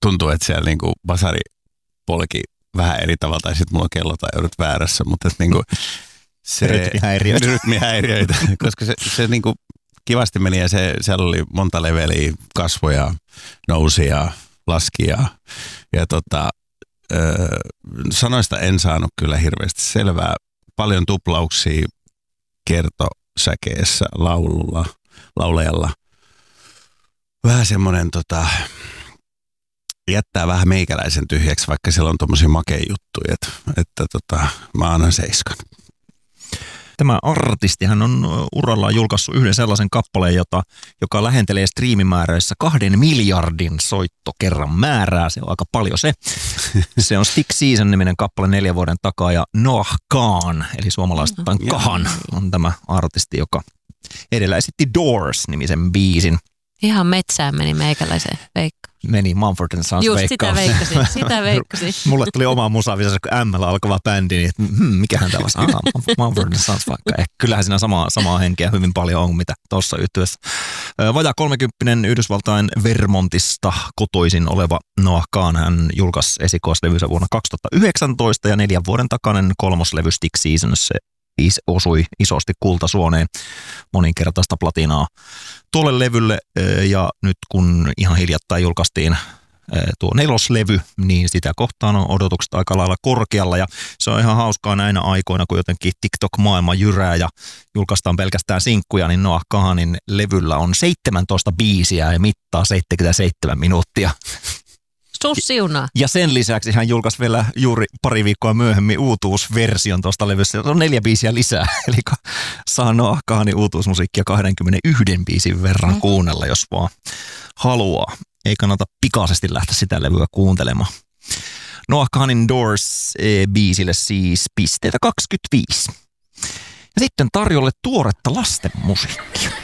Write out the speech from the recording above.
tuntuu, että siellä niinku basari polki vähän eri tavalla, tai sitten mulla on kello tai joudut väärässä, mutta niinku se rytmihäiriöitä, koska se niinku kivasti meni ja siellä oli monta leveliä, kasvoja, nousi ja laski ja sanoista en saanut kyllä hirveästi selvää. Paljon tuplauksia kertosäkeessä laulajalla. Vähän semmoinen jättää vähän meikäläisen tyhjäksi, vaikka siellä on tommosia makeja juttuja, että mä annan 7. Tämä artistihan on urallaan julkaissut yhden sellaisen kappaleen, joka lähentelee striimimääräissä 2 miljardin soittokerran määrää. Se on aika paljon se. Se on Stick Season-niminen kappale 4 vuoden takaa ja Noah Kahan, eli suomalaistaan Kahan, on tämä artisti, joka edellä esitti Doors-nimisen biisin. Ihan metsään meni meikäläiseen Veikka. Meni Mumford & Sons just veikkaus. sitä veikkasin. Mulle tuli oma musavisassa, kun ML alkava bändi, niin mikähän tämä on? Mumford & Sons vaikka. Kyllähän siinä samaa henkeä hyvin paljon on, mitä tuossa yhtyessä. Vajaa 30 Yhdysvaltain Vermontista kotoisin oleva Noah Kahan, hän julkaisi esikoislevynsä vuonna 2019 ja 4 vuoden takainen 3. levy Stick Season, se osui isosti kultasuoneen, moninkertaista platinaa tuolle levylle, ja nyt kun ihan hiljattain julkaistiin tuo 4. levy, niin sitä kohtaan on odotukset aika lailla korkealla, ja se on ihan hauskaa näinä aikoina, kun jotenkin TikTok-maailma jyrää ja julkaistaan pelkästään sinkkuja, niin Noah Kahanin levyllä on 17 biisiä ja mittaa 77 minuuttia. Siunaa. Ja sen lisäksi hän julkaisi vielä juuri pari viikkoa myöhemmin uutuusversion tuosta levystä. Se on 4 biisiä lisää, eli saa Noah Kahanin uutuusmusiikkia 21 biisin verran kuunnella, jos vaan haluaa. Ei kannata pikaisesti lähteä sitä levyä kuuntelemaan. Noah Kahanin Doors-biisille siis pisteitä 25. Ja sitten tarjolle tuoretta lasten musiikkia.